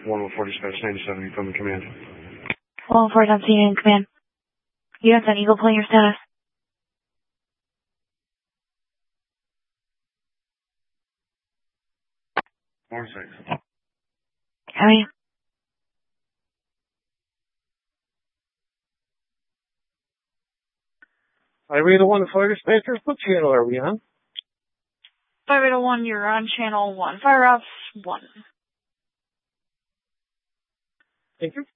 114 dispatch 97, you come in command. 114, I'm seeing you in command. You have an Eagle Plane, your status? 4-6. How are you? Irene-1 Fire Dispatcher, what channel are we on? 5801, you're on channel 1. Fire ops 1. Thank you.